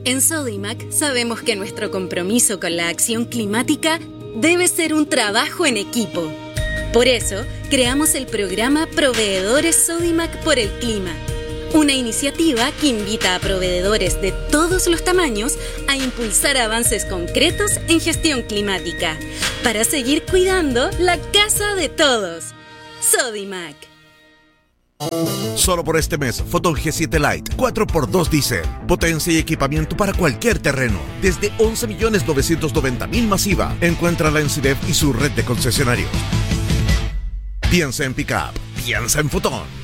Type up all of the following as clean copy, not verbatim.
En Sodimac sabemos que nuestro compromiso con la acción climática debe ser un trabajo en equipo. Por eso, creamos el programa Proveedores Sodimac por el Clima, una iniciativa que invita a proveedores de todos los tamaños a impulsar avances concretos en gestión climática, para seguir cuidando la casa de todos. Sodimac. Solo por este mes, Foton G7 Lite 4x2 Diesel. Potencia y equipamiento para cualquier terreno. Desde 11.990.000 masiva. Encuéntrala en CIDEF y su red de concesionarios. Piensa en Pickup. Piensa en Foton.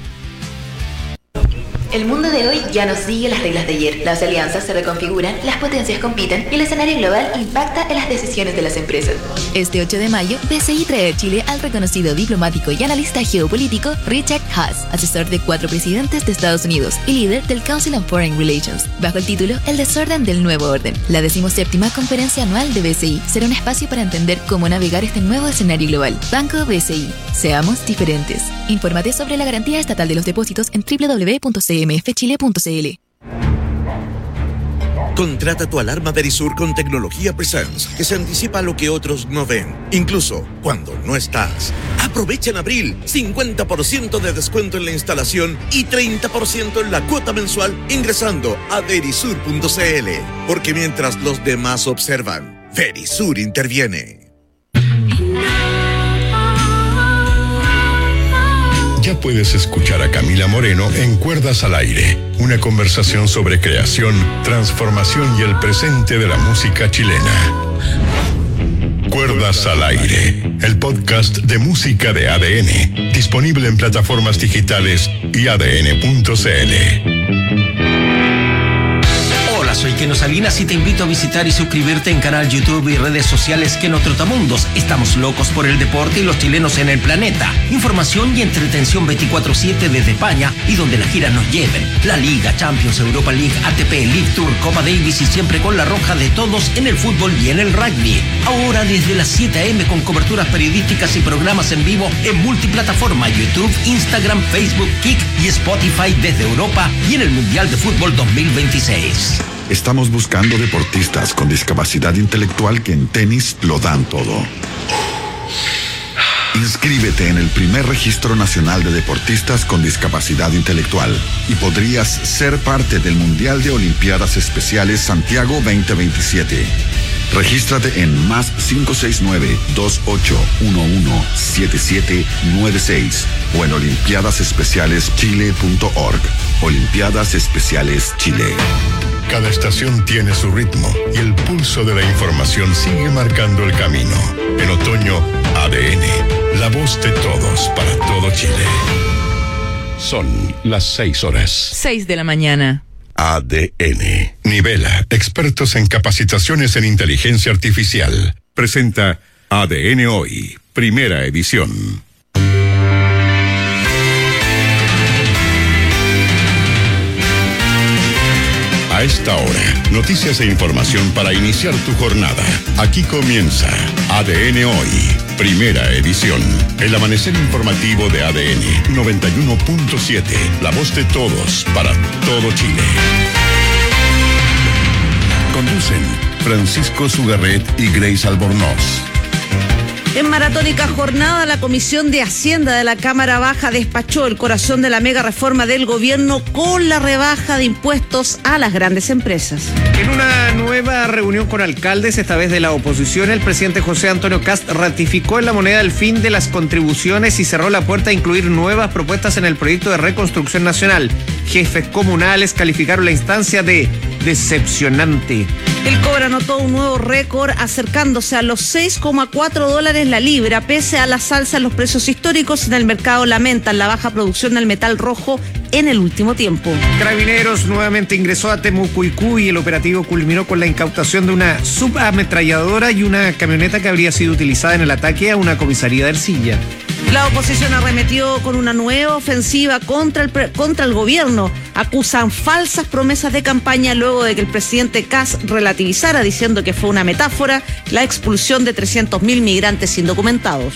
El mundo de hoy ya no sigue las reglas de ayer. Las alianzas se reconfiguran, las potencias compiten y el escenario global impacta en las decisiones de las empresas. Este 8 de mayo, BCI trae a Chile al reconocido diplomático y analista geopolítico Richard Haass, asesor de 4 presidentes de Estados Unidos y líder del Council on Foreign Relations, bajo el título El desorden del nuevo orden. La 17ª conferencia anual de BCI será un espacio para entender cómo navegar este nuevo escenario global. Banco BCI. Seamos diferentes. Infórmate sobre la garantía estatal de los depósitos en www.cmfchile.cl. Contrata tu alarma Verisur con tecnología Presence, que se anticipa a lo que otros no ven, incluso cuando no estás. Aprovecha en abril 50% de descuento en la instalación y 30% en la cuota mensual ingresando a verisur.cl. Porque mientras los demás observan, Verisur interviene. Ya puedes escuchar a Camila Moreno en Cuerdas al Aire, una conversación sobre creación, transformación y el presente de la música chilena. Cuerdas al Aire, el podcast de música de ADN, disponible en plataformas digitales y adn.cl. Hola, soy Keno Salinas y te invito a visitar y suscribirte en canal YouTube y redes sociales Keno Trotamundos. Estamos locos por el deporte y los chilenos en el planeta. Información y entretención 24/7 desde España y donde las giras nos lleven. La Liga, Champions, Europa League, ATP, League Tour, Copa Davis y siempre con la roja de todos en el fútbol y en el rugby. Ahora desde las 7 a.m. con coberturas periodísticas y programas en vivo en multiplataforma, YouTube, Instagram, Facebook, Kik y Spotify desde Europa y en el Mundial de Fútbol 2026. Estamos buscando deportistas con discapacidad intelectual que en tenis lo dan todo. Inscríbete en el primer registro nacional de deportistas con discapacidad intelectual y podrías ser parte del Mundial de Olimpiadas Especiales Santiago 2027. Regístrate en +569-2811-7796 o en olimpiadasespecialeschile.org. Olimpiadas Especiales Chile. Cada estación tiene su ritmo y el pulso de la información sigue marcando el camino. En otoño, ADN, la voz de todos para todo Chile. Son las 6 horas. 6 de la mañana. ADN. Nivela, expertos en capacitaciones en inteligencia artificial. Presenta ADN Hoy, primera edición. A esta hora, noticias e información para iniciar tu jornada. Aquí comienza ADN Hoy, primera edición. El amanecer informativo de ADN 91.7, la voz de todos para todo Chile. Conducen Francisco Sugarret y Grace Albornoz. En maratónica jornada, la Comisión de Hacienda de la Cámara Baja despachó el corazón de la mega reforma del gobierno con la rebaja de impuestos a las grandes empresas. En una nueva reunión con alcaldes, esta vez de la oposición, el presidente José Antonio Kast ratificó en la moneda el fin de las contribuciones y cerró la puerta a incluir nuevas propuestas en el proyecto de reconstrucción nacional. Jefes comunales calificaron la instancia de decepcionante. El cobre anotó un nuevo récord, acercándose a los $6,4 la libra, pese a la alza en los precios históricos. En el mercado lamentan la baja producción del metal rojo en el último tiempo. Carabineros nuevamente ingresó a Temucuicú y el operativo culminó con la incautación de una subametralladora y una camioneta que habría sido utilizada en el ataque a una comisaría de Ercilla. La oposición arremetió con una nueva ofensiva contra el gobierno. Acusan falsas promesas de campaña luego de que el presidente Kast relativizara, diciendo que fue una metáfora la expulsión de 300.000 migrantes indocumentados.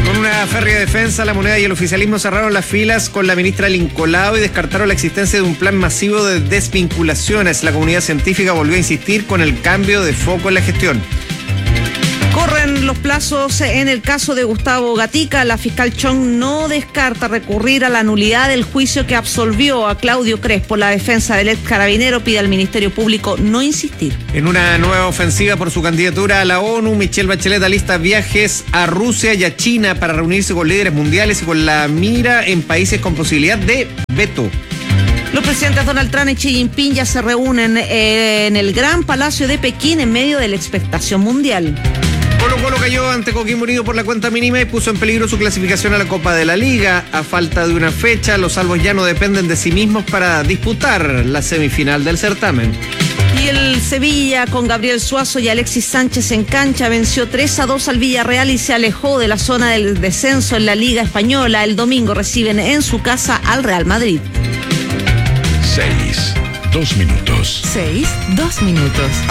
Con una férrea defensa, La Moneda y el oficialismo cerraron las filas con la ministra Lincolao y descartaron la existencia de un plan masivo de desvinculaciones. La comunidad científica volvió a insistir con el cambio de foco en la gestión. Corren los plazos en el caso de Gustavo Gatica. La fiscal Chong no descarta recurrir a la nulidad del juicio que absolvió a Claudio Crespo. La defensa del ex carabinero pide al Ministerio Público no insistir. En una nueva ofensiva por su candidatura a la ONU, Michelle Bachelet alista viajes a Rusia y a China para reunirse con líderes mundiales y con la mira en países con posibilidad de veto. Los presidentes Donald Trump y Xi Jinping ya se reúnen en el Gran Palacio de Pekín en medio de la expectación mundial. Colo-Colo cayó ante Coquimbo Unido por la cuenta mínima y puso en peligro su clasificación a la Copa de la Liga. A falta de una fecha, los albos ya no dependen de sí mismos para disputar la semifinal del certamen. Y el Sevilla, con Gabriel Suazo y Alexis Sánchez en cancha, venció 3-2 al Villarreal y se alejó de la zona del descenso en la Liga Española. El domingo reciben en su casa al Real Madrid. 6, 2 minutos. 6, 2 minutos.